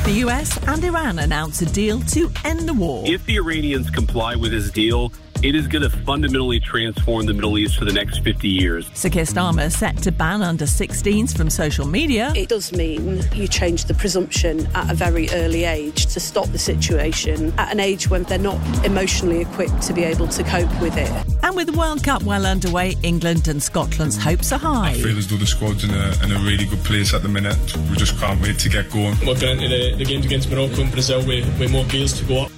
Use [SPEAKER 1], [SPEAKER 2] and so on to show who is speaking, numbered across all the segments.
[SPEAKER 1] The US and Iran announce a deal to end the war.
[SPEAKER 2] If the Iranians comply with this deal, it is going to fundamentally transform the Middle East for the next 50 years.
[SPEAKER 1] Sir Keir Starmer set to ban under-16s from social media.
[SPEAKER 3] It does mean you change the presumption at a very early age to stop the situation at an age when they're not emotionally equipped to be able to cope with it.
[SPEAKER 1] And with the World Cup well underway, England and Scotland's hopes are high.
[SPEAKER 4] I feel as though the squad's in a really good place at the minute. We just can't wait to get going.
[SPEAKER 5] We're going into the games against Morocco and Brazil with more gears to go up.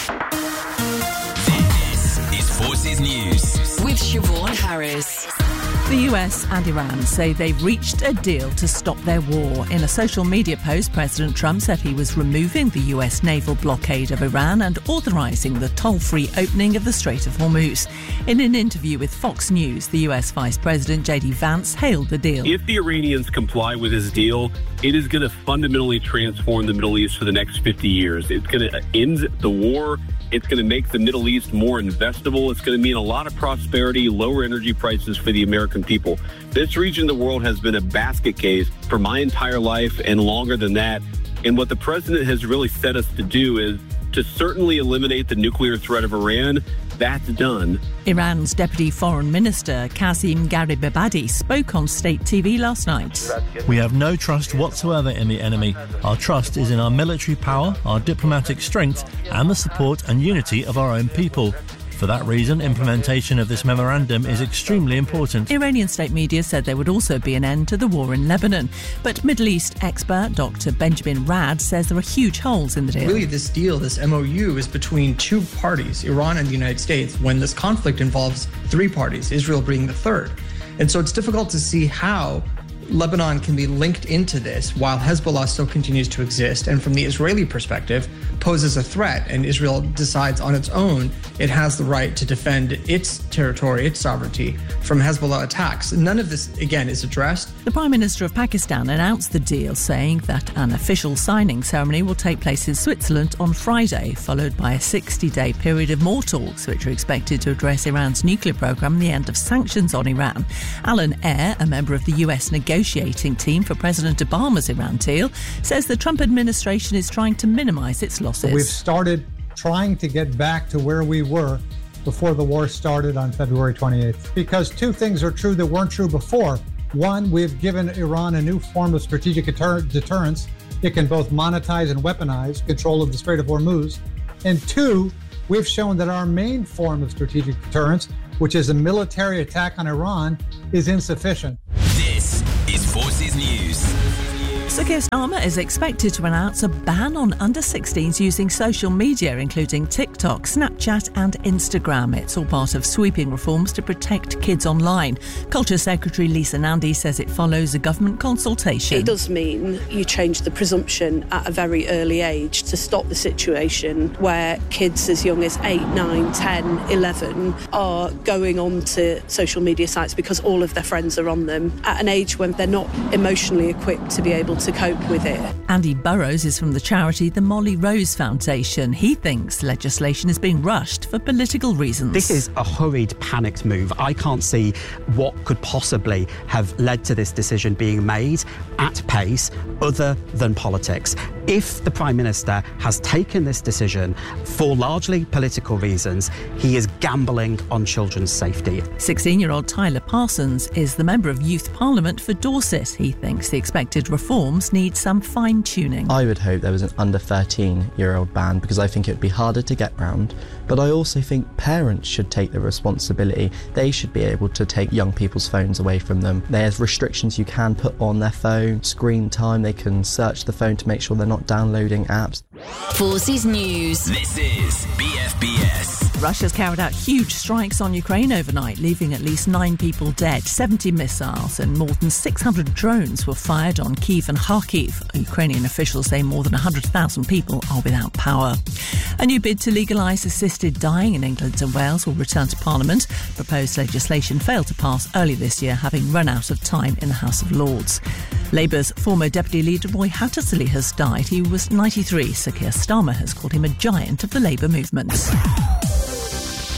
[SPEAKER 6] Forces News
[SPEAKER 7] with Siobhan Harris.
[SPEAKER 1] The US and Iran say they've reached a deal to stop their war. In a social media post, President Trump said he was removing the US naval blockade of Iran and authorising the toll-free opening of the Strait of Hormuz. In an interview with Fox News, the US Vice President J.D. Vance hailed the deal.
[SPEAKER 2] If the Iranians comply with this deal, it is going to fundamentally transform the Middle East for the next 50 years. It's going to end the war. It's going to make the Middle East more investable. It's going to mean a lot of prosperity, lower energy prices for the American people. This region of the world has been a basket case for my entire life and longer than that. And what the president has really set us to do is to certainly eliminate the nuclear threat of Iran. That's done.
[SPEAKER 1] Iran's Deputy Foreign Minister Qasim Garibabadi spoke on state TV last night.
[SPEAKER 8] We have no trust whatsoever in the enemy. Our trust is in our military power, our diplomatic strength, and the support and unity of our own people. For that reason, implementation of this memorandum is extremely important.
[SPEAKER 1] Iranian state media said there would also be an end to the war in Lebanon. But Middle East expert Dr. Benjamin Rad says there are huge holes in the deal.
[SPEAKER 9] Really, this deal, this MOU, is between two parties, Iran and the United States, when this conflict involves three parties, Israel being the third. And so it's difficult to see how Lebanon can be linked into this while Hezbollah still continues to exist and from the Israeli perspective poses a threat, and Israel decides on its own it has the right to defend its territory, its sovereignty from Hezbollah attacks. None of this, again, is addressed.
[SPEAKER 1] The Prime Minister of Pakistan announced the deal, saying that an official signing ceremony will take place in Switzerland on Friday, followed by a 60-day period of more talks, which are expected to address Iran's nuclear program and the end of sanctions on Iran. Alan Eyre, a member of the US negotiating team for President Obama's Iran deal, says the Trump administration is trying to minimise its losses.
[SPEAKER 10] We've started trying to get back to where we were before the war started on February 28th. Because two things are true that weren't true before. One, we've given Iran a new form of strategic deterrence. It can both monetize and weaponize control of the Strait of Hormuz. And two, we've shown that our main form of strategic deterrence, which is a military attack on Iran, is insufficient.
[SPEAKER 6] This is Forces News.
[SPEAKER 1] Sir Keir Starmer is expected to announce a ban on under-16s using social media, including TikTok, Snapchat and Instagram. It's all part of sweeping reforms to protect kids online. Culture Secretary Lisa Nandy says it follows a government consultation.
[SPEAKER 3] It does mean you change the presumption at a very early age to stop the situation where kids as young as 8, 9, 10, 11 are going on to social media sites because all of their friends are on them at an age when they're not emotionally equipped to be able to cope with it.
[SPEAKER 1] Andy Burrows is from the charity the Molly Rose Foundation. He thinks legislation is being rushed for political reasons.
[SPEAKER 11] This is a hurried, panicked move. I can't see what could possibly have led to this decision being made at pace other than politics. If the Prime Minister has taken this decision for largely political reasons, he is gambling on children's safety.
[SPEAKER 1] 16-year-old Tyler Parsons is the Member of Youth Parliament for Dorset. He thinks the expected reforms need some fine-tuning.
[SPEAKER 12] I would hope there was an under 13-year-old ban because I think it would be harder to get round. But I also think parents should take the responsibility. They should be able to take young people's phones away from them. There's restrictions you can put on their phone, screen time, they can search the phone to make sure they're not downloading apps.
[SPEAKER 7] Forces News.
[SPEAKER 6] This is BFBS.
[SPEAKER 1] Russia's carried out huge strikes on Ukraine overnight, leaving at least 9 people dead. 70 missiles and more than 600 drones were fired on Kyiv and Kharkiv. Ukrainian officials say more than 100,000 people are without power. A new bid to legalise assisted dying in England and Wales will return to Parliament. Proposed legislation failed to pass early this year, having run out of time in the House of Lords. Labour's former Deputy Leader Roy Hattersley has died. He was 93. Sir Keir Starmer has called him a giant of the Labour movement.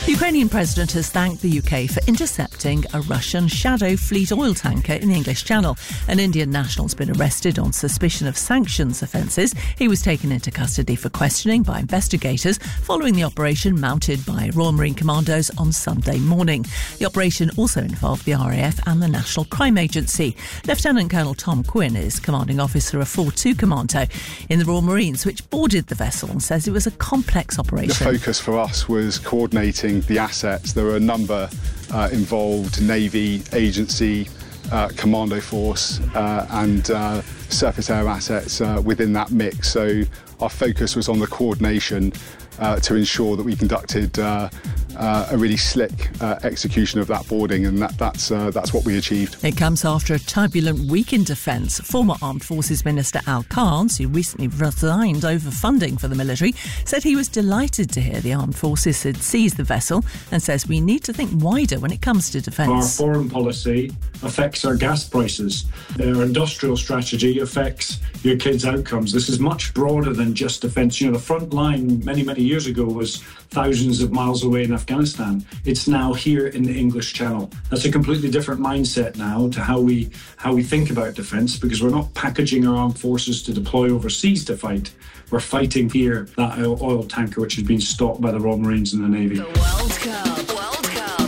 [SPEAKER 1] The Ukrainian president has thanked the UK for intercepting a Russian Shadow Fleet oil tanker in the English Channel. An Indian national has been arrested on suspicion of sanctions offences. He was taken into custody for questioning by investigators following the operation mounted by Royal Marine Commandos on Sunday morning. The operation also involved the RAF and the National Crime Agency. Lieutenant Colonel Tom Quinn is commanding officer of 4-2 Commando in the Royal Marines, which boarded the vessel and says it was a complex operation.
[SPEAKER 13] The focus for us was coordinating the assets. There were a number involved: Navy, agency, commando force and surface air assets within that mix. So our focus was on the coordination to ensure that we conducted a really slick execution of that boarding, and that's what we achieved.
[SPEAKER 1] It comes after a turbulent week in defence. Former Armed Forces Minister Al Carnes, who recently resigned over funding for the military, said he was delighted to hear the Armed Forces had seized the vessel and says we need to think wider when it comes to defence.
[SPEAKER 14] Our foreign policy affects our gas prices. Our industrial strategy affects your kids' outcomes. This is much broader than just defence. You know, the front line many years ago was thousands of miles away in Afghanistan. It's now here in the English Channel. That's a completely different mindset now to how we think about defence, because we're not packaging our armed forces to deploy overseas to fight. We're fighting here, that oil tanker which has been stopped by the Royal Marines and the Navy.
[SPEAKER 7] The World Cup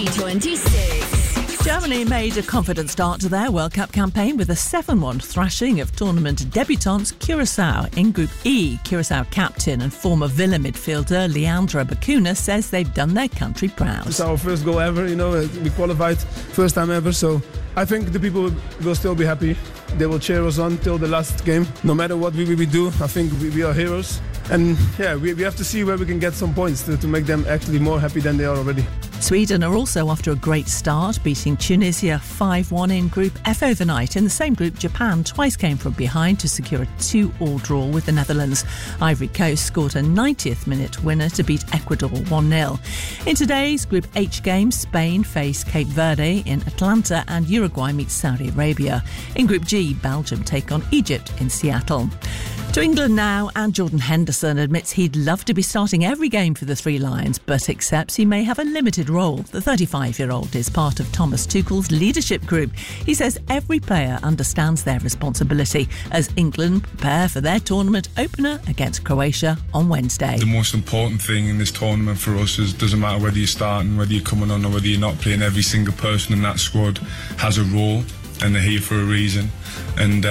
[SPEAKER 7] 2026.
[SPEAKER 1] Germany made a confident start to their World Cup campaign with a 7-1 thrashing of tournament debutants Curaçao in Group E. Curaçao captain and former Villa midfielder Leandro Bacuna says they've done their country proud.
[SPEAKER 15] It's our first goal ever, we qualified first time ever, so I think the people will still be happy. They will cheer us on till the last game. No matter what we do, I think we are heroes. And yeah, we have to see where we can get some points to make them actually more happy than they are already.
[SPEAKER 1] Sweden are also off to a great start, beating Tunisia 5-1 in Group F overnight. In the same group, Japan twice came from behind to secure a 2-2 draw with the Netherlands. Ivory Coast scored a 90th minute winner to beat Ecuador 1-0. In today's Group H games, Spain face Cape Verde in Atlanta and Uruguay meets Saudi Arabia. In Group G, Belgium take on Egypt in Seattle. To England now, and Jordan Henderson admits he'd love to be starting every game for the Three Lions, but accepts he may have a limited role. The 35-year-old is part of Thomas Tuchel's leadership group. He says every player understands their responsibility as England prepare for their tournament opener against Croatia on Wednesday.
[SPEAKER 4] The most important thing in this tournament for us is it doesn't matter whether you're starting, whether you're coming on or whether you're not playing. Every single person in that squad has a role and they're here for a reason. And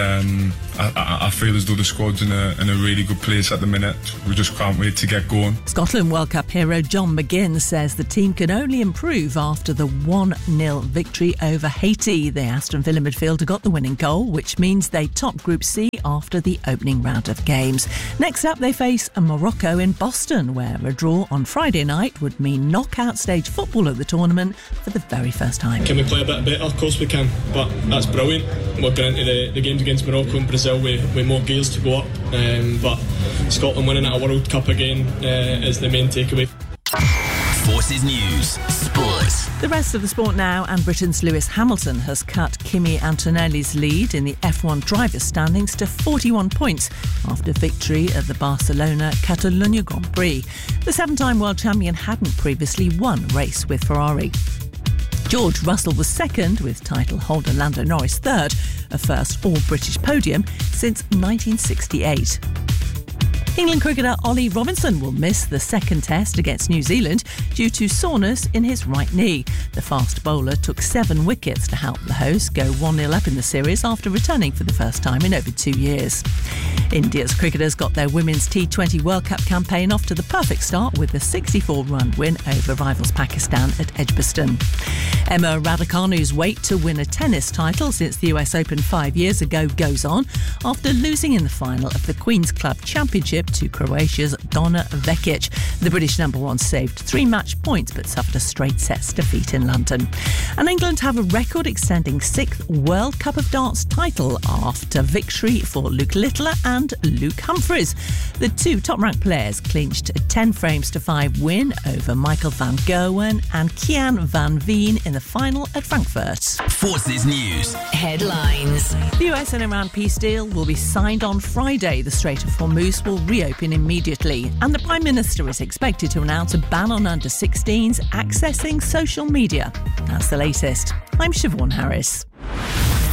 [SPEAKER 4] I feel as though the squad's in a really good place at the minute. We just can't wait to get going.
[SPEAKER 1] Scotland World Cup hero John McGinn says the team can only improve after the 1-0 victory over Haiti. The Aston Villa midfielder got the winning goal, which means they top Group C after the opening round of games. Next up, they face Morocco in Boston, where a draw on Friday night would mean knockout stage football at the tournament for the very first time.
[SPEAKER 5] Can we play a bit better? Of course we can, but that's brilliant. We're going into the games against Morocco and Brazil with more gears to go up, but Scotland winning at a World Cup again is the main takeaway.
[SPEAKER 6] Forces News Sports.
[SPEAKER 1] The rest of the sport now, and Britain's Lewis Hamilton has cut Kimi Antonelli's lead in the F1 drivers' standings to 41 points after victory at the Barcelona Catalunya Grand Prix. The 7-time world champion hadn't previously won a race with Ferrari. George Russell was second, with title holder Lando Norris third, a first all-British podium since 1968. England cricketer Ollie Robinson will miss the second test against New Zealand due to soreness in his right knee. The fast bowler took 7 wickets to help the hosts go 1-0 up in the series after returning for the first time in over 2 years. India's cricketers got their Women's T20 World Cup campaign off to the perfect start with a 64-run win over rivals Pakistan at Edgbaston. Emma Raducanu's wait to win a tennis title since the US Open 5 years ago goes on after losing in the final of the Queen's Club Championship to Croatia's Donna Vekic. The British number one saved 3 match points but suffered a straight sets defeat in London. And England have a record-extending 6th World Cup of Darts title after victory for Luke Littler and Luke Humphries. The 2 top-ranked players clinched a 10-frames-to-5 win over Michael van Gerwen and Kian van Veen in the final at Frankfurt.
[SPEAKER 6] Forces News
[SPEAKER 7] Headlines.
[SPEAKER 1] sports. The US and Iran peace deal will be signed on Friday. The Strait of Hormuz will reopen immediately. And the Prime Minister is expected to announce a ban on under-16s accessing social media. That's the latest. I'm Siobhan Harris.